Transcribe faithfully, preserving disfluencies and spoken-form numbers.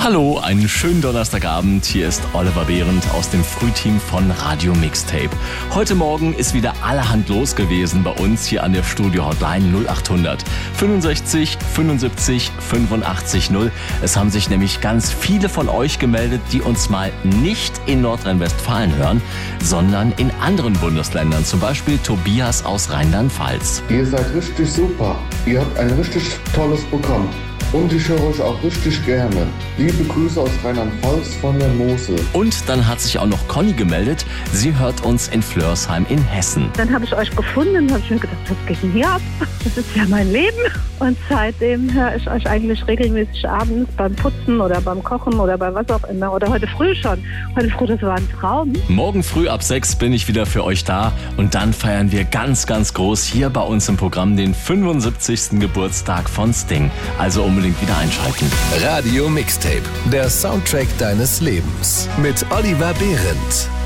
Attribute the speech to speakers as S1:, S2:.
S1: Hallo, einen schönen Donnerstagabend. Hier ist Oliver Behrendt aus dem Frühteam von Radio Mixtape. Heute Morgen ist wieder allerhand los gewesen bei uns hier an der Studio-Hotline null acht hundert fünfundsechzig fünfundsiebzig fünfundachtzig null. Es haben sich nämlich ganz viele von euch gemeldet, die uns mal nicht in Nordrhein-Westfalen hören, sondern in anderen Bundesländern. Zum Beispiel Tobias aus Rheinland-Pfalz.
S2: Ihr seid richtig super. Ihr habt ein richtig tolles Programm. Und ich höre euch auch richtig gerne. Liebe Grüße aus Rheinland-Pfalz von der Mosel.
S1: Und dann hat sich auch noch Conny gemeldet. Sie hört uns in Flörsheim in Hessen.
S3: Dann habe ich euch gefunden und habe ich mir gedacht, was geht denn hier ab? Das ist ja mein Leben. Und seitdem höre ich euch eigentlich regelmäßig abends beim Putzen oder beim Kochen oder bei was auch immer. Oder heute früh schon. Heute früh, das war ein Traum.
S1: Morgen früh ab sechs bin ich wieder für euch da. Und dann feiern wir ganz, ganz groß hier bei uns im Programm den fünfundsiebzigsten Geburtstag von Sting. Also unbedingt wieder einschalten.
S4: Radio Mixtape, der Soundtrack deines Lebens mit Oliver Behrendt.